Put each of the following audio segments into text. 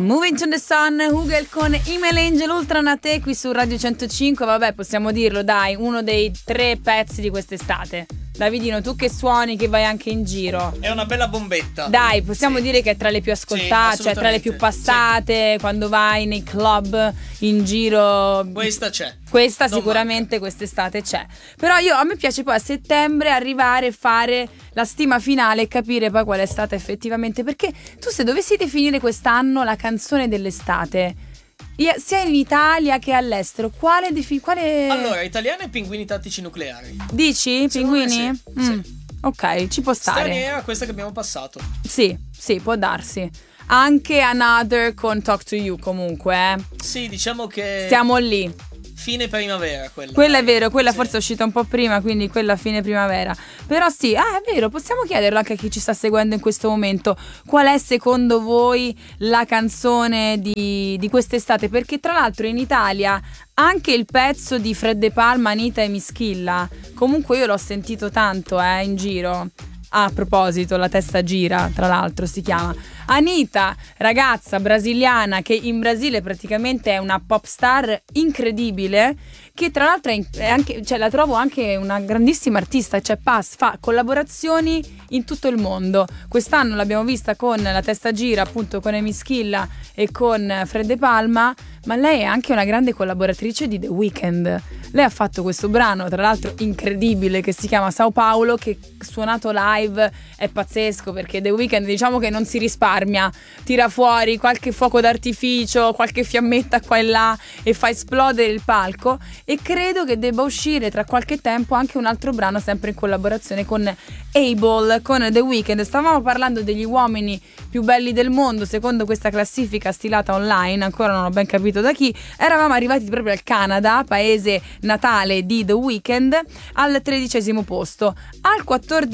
Moving to the Sun, Hugel con Email Angel Ultranate qui su Radio 105. Vabbè, possiamo dirlo, dai, uno dei 3 pezzi di quest'estate. Davidino, tu che suoni, che vai anche in giro, è una bella bombetta. Dai, possiamo dire che è tra le più ascoltate, cioè tra le più passate, quando vai nei club, in giro. Questa c'è. Questa non sicuramente manca. Quest'estate c'è. Però a me piace poi a settembre arrivare e fare la stima finale e capire poi qual è stata effettivamente. Perché tu, se dovessi definire quest'anno la canzone dell'estate, sia in Italia che all'estero, quale Allora, italiane, Pinguini Tattici Nucleari. Dici? Pinguini? Sì. Ok, ci può stare. Straniera, questa che abbiamo passato. Sì, può darsi. Anche Another con Talk to You, comunque. Sì, diciamo che stiamo lì. Fine primavera quella è vero, quella forse è uscita un po' prima, quindi quella fine primavera. Però sì, è vero, possiamo chiederlo anche a chi ci sta seguendo in questo momento. Qual è secondo voi la canzone di quest'estate? Perché tra l'altro in Italia anche il pezzo di Fred De Palma, Anita e Mischilla, comunque io l'ho sentito tanto in giro. A proposito, La testa gira, tra l'altro si chiama. Anita, ragazza brasiliana che in Brasile praticamente è una pop star incredibile, che tra l'altro è anche, cioè, la trovo anche una grandissima artista, cioè fa collaborazioni in tutto il mondo. Quest'anno l'abbiamo vista con La testa gira, appunto con Emischilla e con Fred De Palma, ma lei è anche una grande collaboratrice di The Weeknd. Lei ha fatto questo brano, tra l'altro incredibile, che si chiama Sao Paulo, che suonato live è pazzesco, perché The Weeknd diciamo che non si risparmia, tira fuori qualche fuoco d'artificio, qualche fiammetta qua e là e fa esplodere il palco, e credo che debba uscire tra qualche tempo anche un altro brano sempre in collaborazione con Able, con The Weeknd. Stavamo parlando degli uomini più belli del mondo secondo questa classifica stilata online, ancora non ho ben capito da chi. Eravamo arrivati proprio al Canada, paese natale di The Weeknd, al 13° posto. Al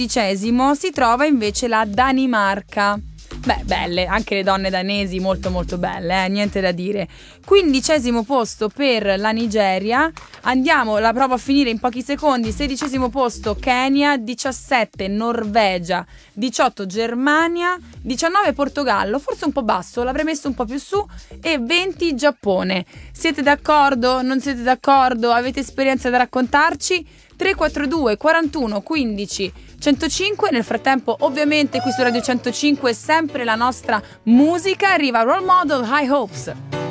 14° si trova invece la Danimarca. Beh, belle, anche le donne danesi molto molto belle, niente da dire. 15° posto per la Nigeria. Andiamo, la provo a finire in pochi secondi. 16° posto Kenya, 17 Norvegia, 18 Germania, 19 Portogallo, forse un po' basso, l'avrei messo un po' più su, e 20 Giappone. Siete d'accordo? Non siete d'accordo? Avete esperienze da raccontarci? 342 41 15 105. Nel frattempo, ovviamente, qui su Radio 105 sempre la nostra musica. Arriva Role Model, High Hopes.